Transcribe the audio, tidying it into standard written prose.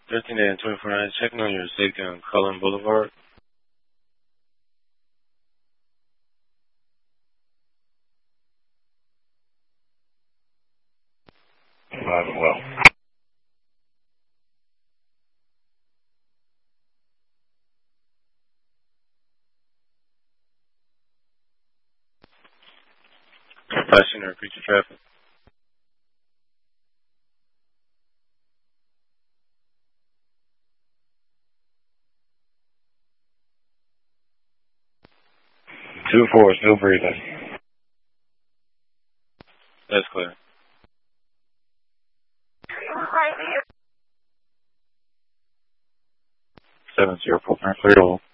13A and 24-9, checking on your safety on Cullen Boulevard. Alive and well. Flashing or creature traffic. Two four, still breathing. That's clear. 704, clear.